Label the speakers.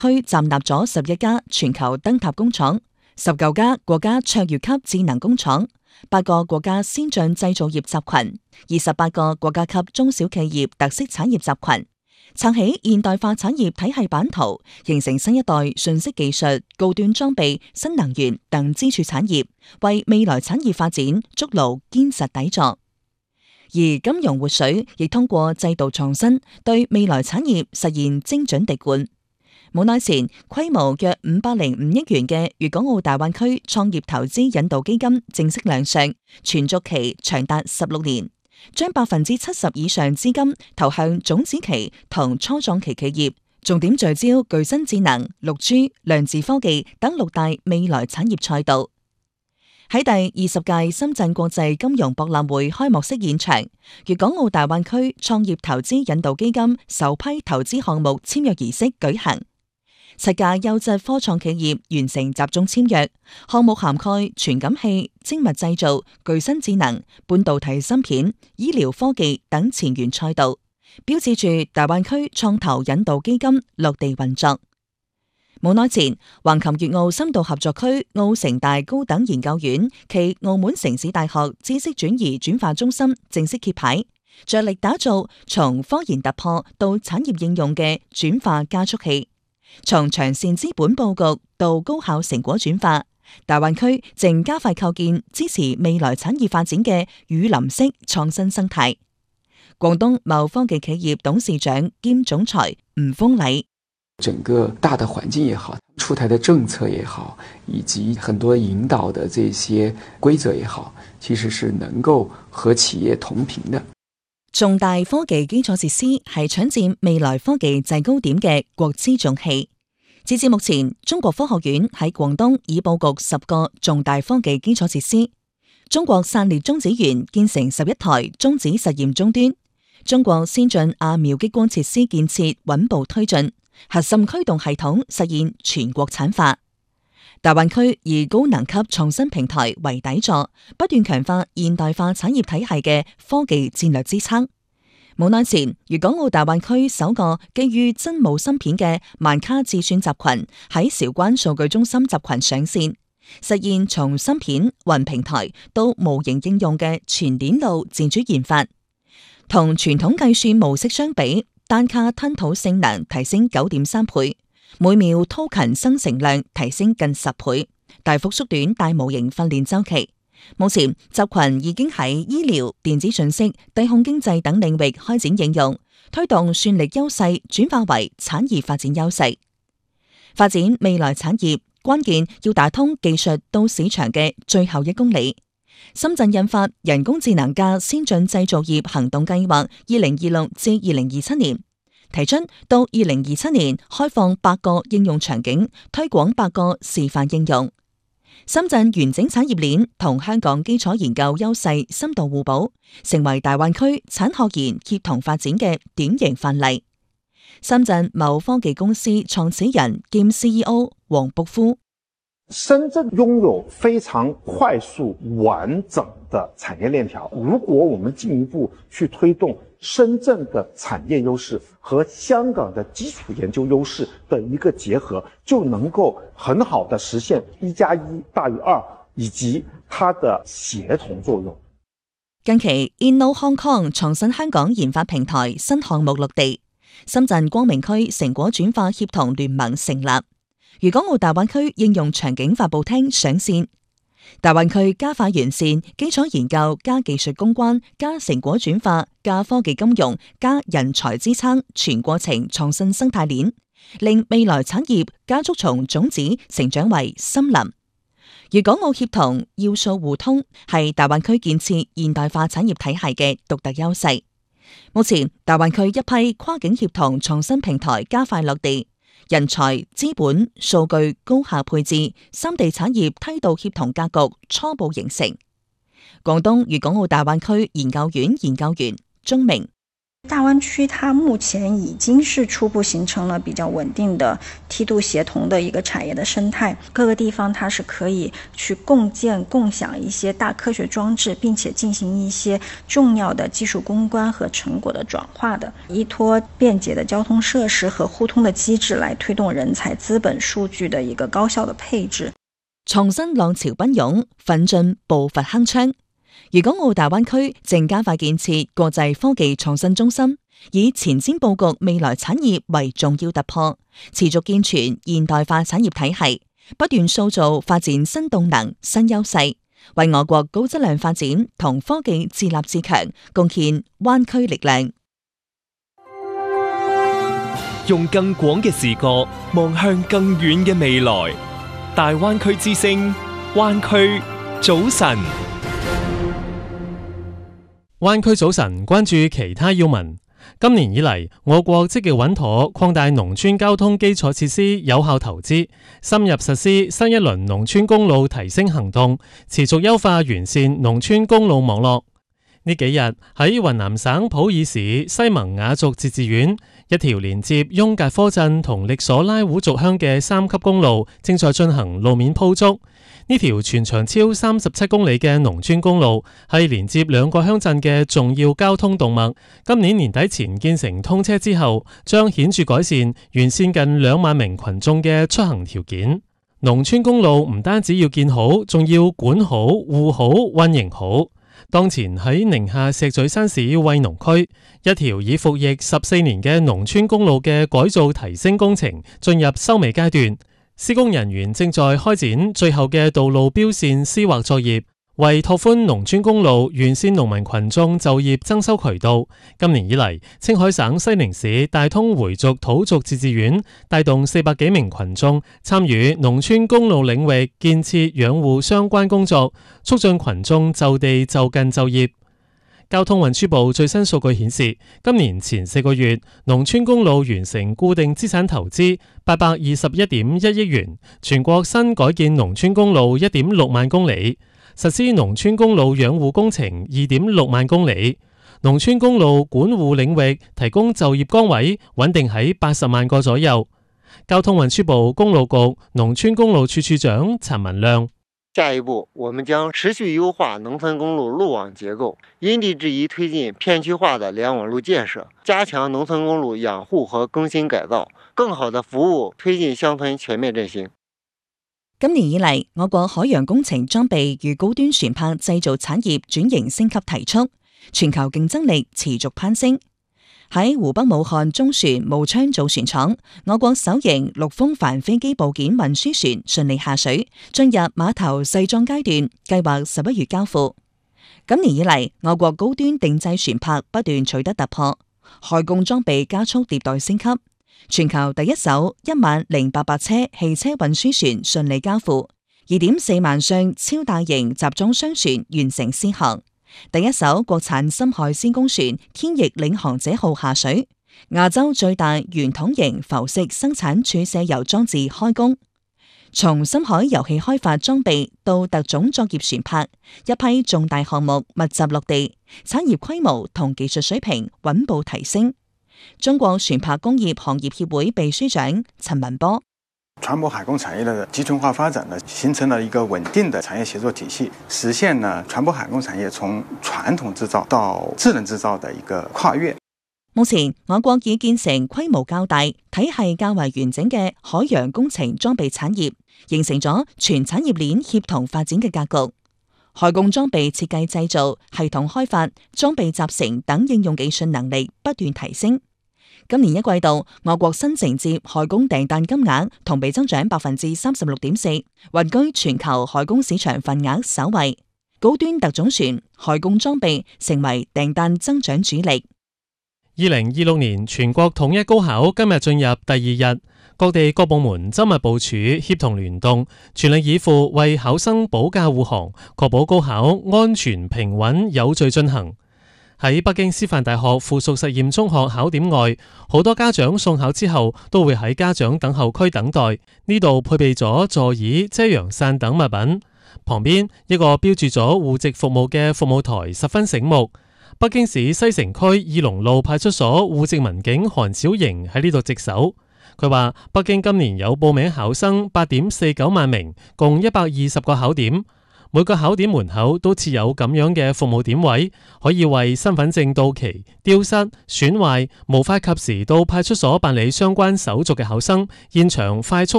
Speaker 1: 區站立咗11家全球燈塔工廠、19家國家卓越級智能工廠、8個國家先進製造業集群、28個國家級中小企業特色產業集群，撐起現代化產業體系版圖，形成新一代信息技術、高端裝備、新能源等支柱產業，為未來產業發展築牢堅實底座。而金融活水亦通過制度創新，對未來產業實現精準滴灌。冇耐前，規模約505億元嘅粵港澳大灣區創業投資引導基金正式亮相，存續期長達16年，將70%以上資金投向種子期同初創期企業，重點聚焦具新智能、6G、量子科技等6大未來產業賽道。喺第20屆深圳國際金融博覽會開幕式現場，粵港澳大灣區創業投資引導基金首批投資項目簽約儀式舉行，7家優質科創企業完成集中簽約，項目涵蓋傳感器、精密製造、具新智能、半導體芯片、醫療科技等前沿賽道，標誌住大灣區創投引導基金落地運作。冇耐前，橫琴粵澳深度合作區澳城大高等研究院暨澳門城市大學知識轉移轉化中心正式揭牌，着力打造從科研突破到產業應用嘅轉化加速器。從長線資本佈局到高效成果轉化，大灣區正加快構建支持未來產業發展嘅雨林式創新生態。廣東貿科技企業董事長兼總裁吳峰禮。
Speaker 2: 整個大的環境也好，出台的政策也好，以及很多引導的這些規則也好，其實是能夠和企業同頻的。
Speaker 1: 重大科技基礎設施係搶佔未來科技制高點嘅國之重器。截至目前，中國科學院喺廣東已佈局10個重大科技基礎設施。中國散裂中子源建成11台中子實驗終端。中國先進亞秒激光設施建設穩步推進。核心驅動系統實現全國產化。大灣區以高能級創新平台為底座，不斷強化現代化產業體系嘅科技戰略支撐。冇耐前，粵港澳大灣區首個基於真武芯片嘅萬卡智算集群喺韶關數據中心集群上線，實現從芯片、雲平台到模型應用嘅全鏈路自主研發。同傳統計算模式相比，單卡吞吐性能提升9.3倍，每秒 token 生成量提升近10倍，大幅縮短大模型訓練週期。目前集群已經喺醫療、電子信息、低空經濟等領域開展應用，推動算力優勢轉化為產業發展優勢。發展未來產業，關鍵要打通技術到市場嘅最後1公里。深圳印發人工智能嘅先進製造業行動計劃2026至2027年，提出到2027年開放8個應用場景，推廣8個示範應用。深圳完整產業鏈同香港基礎研究優勢深度互補，成為大灣區產學研協同發展嘅典型範例。深圳貿科技公司創始人兼 CEO 黃卜夫。
Speaker 3: 深圳擁有非常快速完整的產業鏈條，如果我們進一步去推動深圳的產業優勢和香港的基礎研究優勢的一個結合，就能夠很好的實現1+1大於2，以及它的協同作用。
Speaker 1: 近期 Inno Hong Kong 創新香港研發平台新項目落地，深圳光明區成果轉化協同聯盟成立。粵港澳大灣區應用場景發佈廳上線，大灣區加快完善基礎研究加技術攻關加成果轉化加科技金融加人才支撐全過程創新生態鏈，令未來產業加速從種子成長為森林。粵港澳協同要素互通係大灣區建設現代化產業體系嘅獨特優勢。目前大灣區一批跨境協同創新平台加快落地。人才、資本、數據高效配置，三地產業梯度協同格局初步形成。廣東粵港澳大灣區研究院研究員鍾明。
Speaker 4: 大湾區它目前已經是初步形成了比較穩定的梯度協同的一個產業的生態，各個地方它是可以去共建共享一些大科學裝置，並且進行一些重要的技術攻關和成果的轉化的，依託便捷的交通設施和互通的機制來推動人才資本數據的一個高效的配置。
Speaker 1: 創新浪潮奔湧，奮進步伐鏗鏘。粵港澳大灣區正加快建設國際科技創新中心，以前瞻佈局未來產業為重要突破，持續健全現代化產業體系，不斷塑造發展新動能、新優勢，為我國高質量發展同科技自立自強貢獻灣區力量。
Speaker 5: 用更廣嘅視角望向更遠嘅未來，大灣區之聲，灣區早晨。
Speaker 6: 灣區早晨，關注其他要聞。今年以嚟，我國積極穩妥擴大農村交通基礎設施有效投資，深入實施新一輪農村公路提升行動，持續優化完善農村公路網絡。呢幾日喺雲南省普洱市西盟雅族自治縣，一條連接雍格科鎮同力所拉塢族鄉嘅3級公路正在進行路面鋪築。呢條全長超37公里嘅農村公路係連接兩個鄉鎮嘅重要交通動脈。今年年底前建成通車之後，將顯著改善沿線近2萬名群眾嘅出行條件。農村公路唔單止要建好，仲要管好、護好、運營好。當前喺寧夏石嘴山市惠農區，一條已服役14年嘅農村公路嘅改造提升工程進入收尾階段。施工人員正在開展最後嘅道路標線施劃作業，為拓寬農村公路沿線農民群眾就業增收渠道。今年以嚟，青海省西寧市大通回族土族自治縣帶動400幾名群眾參與農村公路領域建設養護相關工作，促進群眾就地就近就業。交通運輸部最新數據顯示，今年前4個月，農村公路完成固定資產投資821.1億元，全國新改建農村公路1.6萬公里，實施農村公路養護工程2.6萬公里，農村公路管護領域提供就業崗位穩定喺80萬個左右。交通運輸部公路局農村公路處處長陳文亮：
Speaker 7: 下一步，我們將持續優化農村公路路網結構，因地制宜推進片區化的聯網路建設，加強農村公路養護和更新改造，更好的服務推進鄉村全面振興。
Speaker 1: 今年以嚟，我國海洋工程裝備與高端船舶製造產業轉型升級提速，全球競爭力持續攀升。喺湖北武漢中船務昌造船廠，我國首型陸風帆飛機部件運輸船順利下水，進入碼頭製裝階段，計劃11月交付。今年以嚟，我國高端定製船舶不斷取得突破，海工裝備加速迭代升級，全球第一艘10800車汽車運輸船順利交付，2.4萬艘超大型集裝箱船完成試航。第一艘國產深海施工船天翼領航者號下水，亞洲最大圓筒型浮式生產儲卸油裝置開工。從深海油氣開發裝備到特種作業船舶，一批重大項目密集落地，產業規模同技術水平穩步提升。中國船舶工業行業協會秘書長陳文波：
Speaker 8: 船舶海工產業的集群化發展呢，形成了一個穩定的產業協作體系，實現呢船舶海工產業從傳統製造到智能製造的一個跨越。
Speaker 1: 目前，我國已建成規模較大、體系較為完整嘅海洋工程裝備產業，形成咗全產業鏈協同發展嘅格局。海工裝備設計製造、系統開發、裝備集成等應用技術能力不斷提升。今年一季度，我國新承接海工訂單金額同比增長36.4%，位居全球海工市場份額首位。高端特種船、海工裝備成為訂單增長主力。
Speaker 6: 2026年全國統一高考今日進入第2日，各地各部門周密部署，協同聯動，全力以赴為考生保駕護航，確保高考安全平穩有序進行。喺北京師範大學附屬實驗中學考點外，好多家長送考之後都會喺家長等候區等待，呢度配備咗座椅、遮陽傘等物品。旁邊一個標注咗戶籍服務嘅服務台十分醒目， 北京市西城區義龍路派出所戶籍民警韓小瑩喺呢度值守。佢話北京今年有報名考生8.49萬名，共120個考點。每個考點門口都設有咁樣嘅服務點位，可以為身份證到期、丟失、損壞、無法及時到派出所辦理相關手續嘅考生，現場快速